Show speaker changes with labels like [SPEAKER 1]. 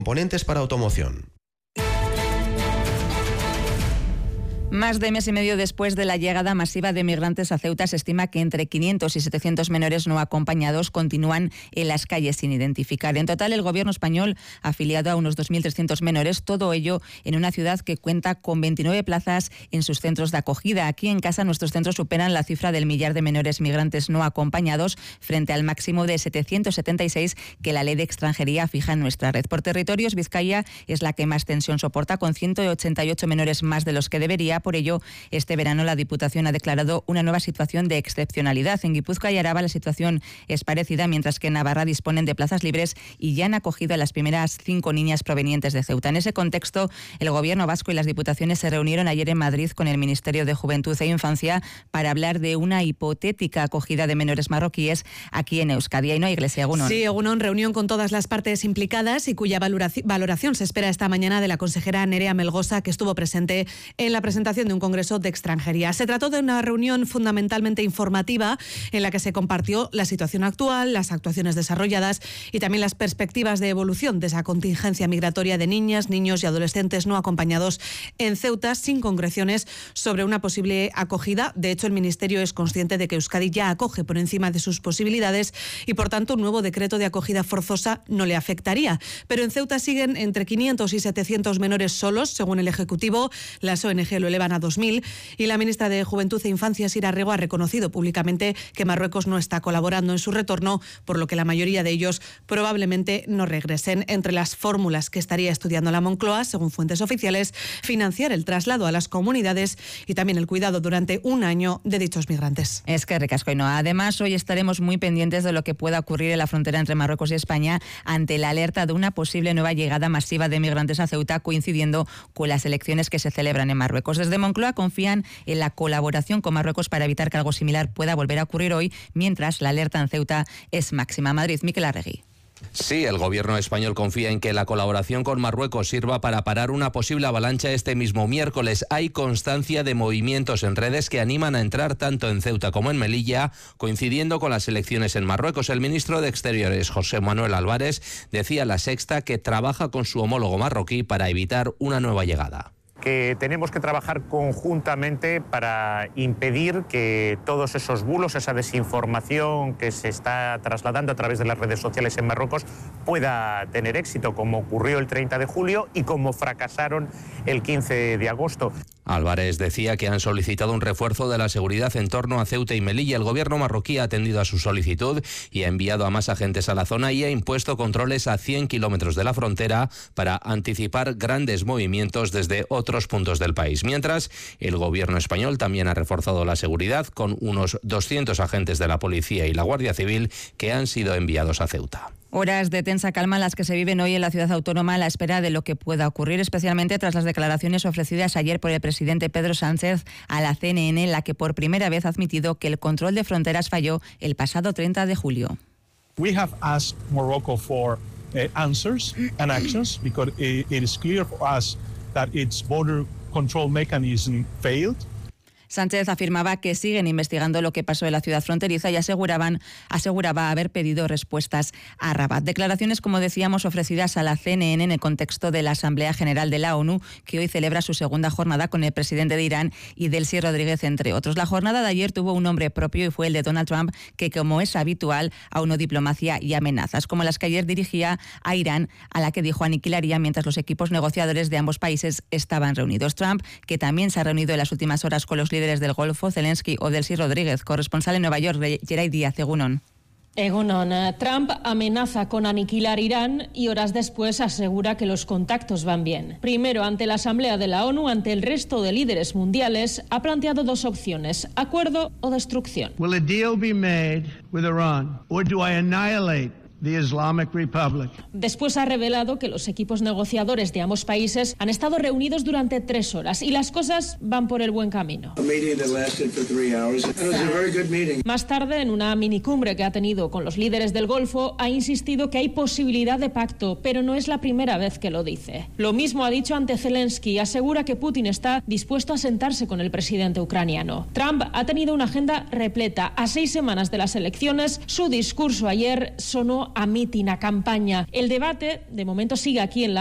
[SPEAKER 1] Componentes para automoción.
[SPEAKER 2] Más de mes y medio después de la llegada masiva de migrantes a Ceuta, se estima que entre 500 y 700 menores no acompañados continúan en las calles sin identificar. En total, el Gobierno español ha afiliado a unos 2.300 menores, todo ello en una ciudad que cuenta con 29 plazas en sus centros de acogida. Aquí en casa, nuestros centros superan la cifra del millar de menores migrantes no acompañados, frente al máximo de 776 que la Ley de Extranjería fija en nuestra red. Por territorios, Vizcaya es la que más tensión soporta, con 188 menores más de los que debería. Por ello, este verano la Diputación ha declarado una nueva situación de excepcionalidad. En Guipúzcoa y Araba la situación es parecida, mientras que en Navarra disponen de plazas libres y ya han acogido a las primeras 5 niñas provenientes de Ceuta. En ese contexto, el Gobierno vasco y las Diputaciones se reunieron ayer en Madrid con el Ministerio de Juventud e Infancia para hablar de una hipotética acogida de menores marroquíes aquí en Euskadi. Y no hay Iglesia, Egunon.
[SPEAKER 3] Sí, Egunon, reunión con todas las partes implicadas y cuya valoración se espera esta mañana de la consejera Nerea Melgosa, que estuvo presente en la presentación de un congreso de extranjería. Se trató de una reunión fundamentalmente informativa en la que se compartió la situación actual, las actuaciones desarrolladas y también las perspectivas de evolución de esa contingencia migratoria de niñas, niños y adolescentes no acompañados en Ceuta, sin concreciones sobre una posible acogida. De hecho, el Ministerio es consciente de que Euskadi ya acoge por encima de sus posibilidades y, por tanto, un nuevo decreto de acogida forzosa no le afectaría. Pero en Ceuta siguen entre 500 y 700 menores solos, según el Ejecutivo. Las ONG lo elevan a 2.000 y la ministra de Juventud e Infancia, Sira Rego, ha reconocido públicamente que Marruecos no está colaborando en su retorno, por lo que la mayoría de ellos probablemente no regresen. Entre las fórmulas que estaría estudiando la Moncloa, según fuentes oficiales, financiar el traslado a las comunidades y también el cuidado durante un año de dichos migrantes.
[SPEAKER 2] Es que ricasco, y no. Además, hoy estaremos muy pendientes de lo que pueda ocurrir en la frontera entre Marruecos y España ante la alerta de una posible nueva llegada masiva de migrantes a Ceuta, coincidiendo con las elecciones que se celebran en Marruecos. Desde Moncloa confían en la colaboración con Marruecos para evitar que algo similar pueda volver a ocurrir hoy, mientras la alerta en Ceuta es máxima. Madrid, Miquel Arregui.
[SPEAKER 4] Sí, el gobierno español confía en que la colaboración con Marruecos sirva para parar una posible avalancha este mismo miércoles. Hay constancia de movimientos en redes que animan a entrar tanto en Ceuta como en Melilla, coincidiendo con las elecciones en Marruecos. El ministro de Exteriores, José Manuel Álvarez, decía a La Sexta que trabaja con su homólogo marroquí para evitar una nueva llegada.
[SPEAKER 5] Que tenemos que trabajar conjuntamente para impedir que todos esos bulos, esa desinformación que se está trasladando a través de las redes sociales en Marruecos pueda tener éxito, como ocurrió el 30 de julio y como fracasaron el 15 de agosto.
[SPEAKER 4] Álvarez decía que han solicitado un refuerzo de la seguridad en torno a Ceuta y Melilla. El gobierno marroquí ha atendido a su solicitud y ha enviado a más agentes a la zona y ha impuesto controles a 100 kilómetros de la frontera para anticipar grandes movimientos desde otros puntos del país. Mientras, el gobierno español también ha reforzado la seguridad con unos 200 agentes de la policía y la Guardia Civil que han sido enviados a Ceuta.
[SPEAKER 2] Horas de tensa calma las que se viven hoy en la ciudad autónoma a la espera de lo que pueda ocurrir, especialmente tras las declaraciones ofrecidas ayer por el presidente Pedro Sánchez a la CNN, en la que por primera vez ha admitido que el control de fronteras falló el pasado 30 de julio.
[SPEAKER 6] We have asked Morocco for answers and actions because it is clear for us that its border control mechanism failed.
[SPEAKER 2] Sánchez afirmaba que siguen investigando lo que pasó en la ciudad fronteriza y aseguraba haber pedido respuestas a Rabat. Declaraciones, como decíamos, ofrecidas a la CNN en el contexto de la Asamblea General de la ONU, que hoy celebra su segunda jornada con el presidente de Irán y Delcy Rodríguez, entre otros. La jornada de ayer tuvo un nombre propio y fue el de Donald Trump, que, como es habitual, aunó diplomacia y amenazas, como las que ayer dirigía a Irán, a la que dijo aniquilaría mientras los equipos negociadores de ambos países estaban reunidos. Trump, que también se ha reunido en las últimas horas con los líderes del Golfo, Zelensky o Delcy Rodríguez. Corresponsal en Nueva York, Geray Díaz, Egunon.
[SPEAKER 7] Egunon, Trump amenaza con aniquilar Irán y horas después asegura que los contactos van bien. Primero, ante la Asamblea de la ONU, ante el resto de líderes mundiales, ha planteado dos opciones: acuerdo o destrucción.
[SPEAKER 8] Will a deal be made with Iran, or do I annihilate the Islamic Republic?
[SPEAKER 7] Después ha revelado que los equipos negociadores de ambos países han estado reunidos durante 3 horas y las cosas van por el buen camino. Más tarde, en una minicumbre que ha tenido con los líderes del Golfo, ha insistido que hay posibilidad de pacto, pero no es la primera vez que lo dice. Lo mismo ha dicho ante Zelensky y asegura que Putin está dispuesto a sentarse con el presidente ucraniano. Trump ha tenido una agenda repleta. A 6 semanas de las elecciones, su discurso ayer sonó no a mitin, a campaña. El debate, de momento, sigue aquí en la